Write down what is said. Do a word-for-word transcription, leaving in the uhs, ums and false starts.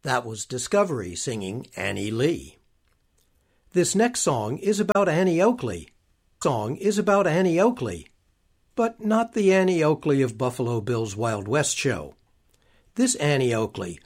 That was Discovery singing Annie Lee. This next song is about Annie Oakley. Song is about Annie Oakley, but not the Annie Oakley of Buffalo Bill's Wild West show. This Annie Oakley